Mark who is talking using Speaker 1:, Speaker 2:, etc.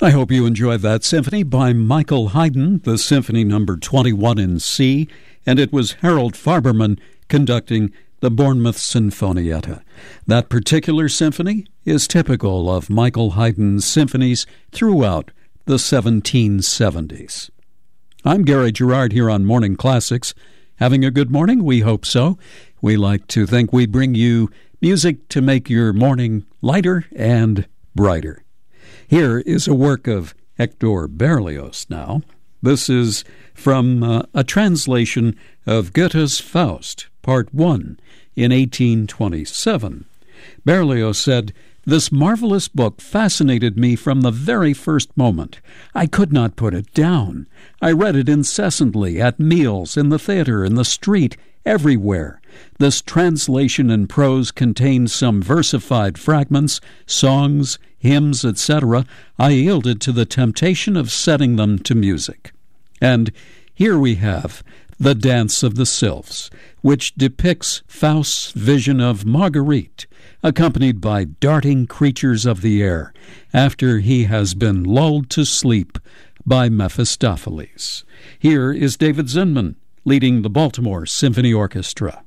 Speaker 1: I hope you enjoyed that symphony by Michael Haydn, the Symphony Number 21 in C, and it was Harold Farberman conducting the Bournemouth Sinfonietta. That particular symphony is typical of Michael Haydn's symphonies throughout the 1770s. I'm Gary Gerard here on Morning Classics. Having a good morning? We hope so. We like to think we bring you music to make your morning lighter and brighter. Here is a work of Hector Berlioz now. This is from a translation of Goethe's Faust, Part 1, in 1827. Berlioz said, "This marvelous book fascinated me from the very first moment. I could not put it down. I read it incessantly, at meals, in the theater, in the street, everywhere. This translation in prose contains some versified fragments, songs, hymns, etc. I yielded to the temptation of setting them to music." And here we have The Dance of the Sylphs, which depicts Faust's vision of Marguerite, accompanied by darting creatures of the air, after he has been lulled to sleep by Mephistopheles. Here is David Zinman leading the Baltimore Symphony Orchestra.